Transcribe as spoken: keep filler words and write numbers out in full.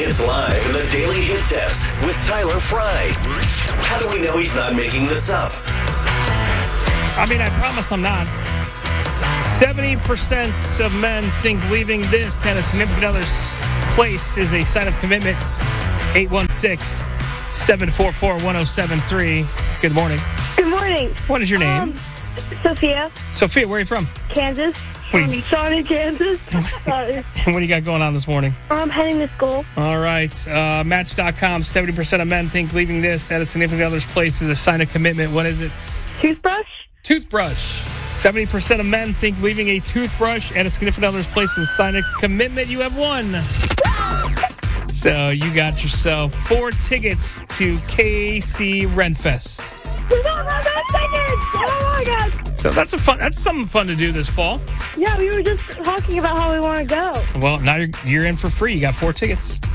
Hits Live in the Daily Hit Test with Tyler Fry. How do we know he's not making this up? I mean, I promise I'm not. seventy percent of men think leaving this at a significant other's place is a sign of commitment. eight one six, seven four four, one oh seven three. Good morning. Good morning. What is your name? Um, Sophia. Sophia, where are you from? Kansas. What do From you- Shawnee, Kansas. uh, What do you got going on this morning? I'm heading to school. All right. Uh, Match dot com, seventy percent of men think leaving this at a significant other's place is a sign of commitment. What is it? Toothbrush? Toothbrush. seventy percent of men think leaving a toothbrush at a significant other's place is a sign of commitment. You have won. So you got yourself four tickets to K C Renfest. Oh my God. So that's a fun. That's something fun to do this fall. Yeah, we were just talking about how we want to go. Well, now you're, you're in for free. You got four tickets.